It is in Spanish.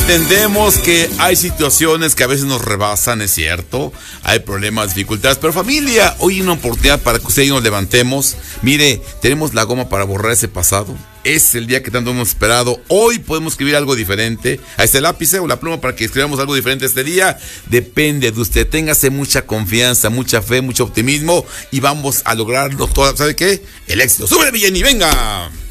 Entendemos que hay situaciones que a veces nos rebasan, es cierto. Hay problemas, dificultades. Pero familia, hoy hay una oportunidad para que ustedes y nos levantemos. Mire, tenemos la goma para borrar ese pasado. Es el día que tanto hemos esperado. Hoy podemos escribir algo diferente. Ahí está el lápiz o la pluma para que escribamos algo diferente este día. Depende de usted. Téngase mucha confianza, mucha fe, mucho optimismo. Y vamos a lograrlo todo. ¿Sabe qué? El éxito. ¡Súbele, Villeni! ¡Venga!